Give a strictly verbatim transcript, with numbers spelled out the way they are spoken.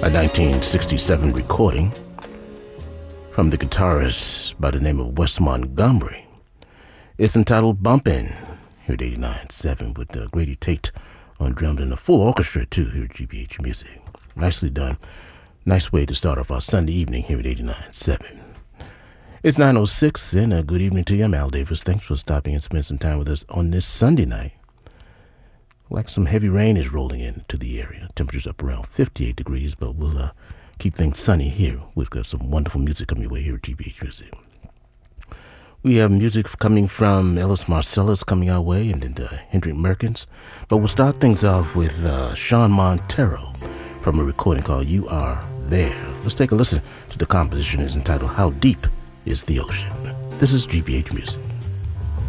a nineteen sixty-seven recording from the guitarist by the name of Wes Montgomery. It's entitled Bumpin', here at eighty-nine point seven with uh, Grady Tate on drums and a full orchestra too here at G B H Music. Nicely done. Nice way to start off our Sunday evening here at eighty-nine point seven. It's nine oh six and a good evening to you. I'm Al Davis. Thanks for stopping and spending some time with us on this Sunday night. Like some heavy rain is rolling into the area. Temperature's up around fifty-eight degrees, but we'll uh, keep things sunny here. We've got some wonderful music coming your way here at G B H Music. We have music coming from Ellis Marcellus coming our way, and then uh, Hendrick Merkins. But we'll start things off with uh, Sean Montero from a recording called You Are There. Let's take a listen to the composition. It's entitled How Deep is the Ocean. This is G B H Music.